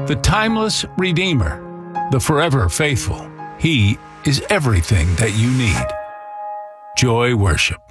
the timeless Redeemer, the forever faithful. He is everything that you need. Joy Worship.